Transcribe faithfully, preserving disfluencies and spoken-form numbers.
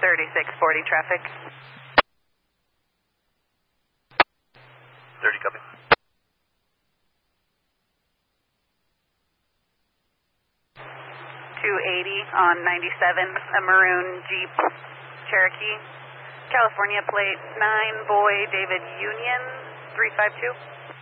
thirty-six forty traffic. thirty, copy. two eighty on ninety-seven, a maroon Jeep Cherokee, California plate nine, boy David Union, three five two.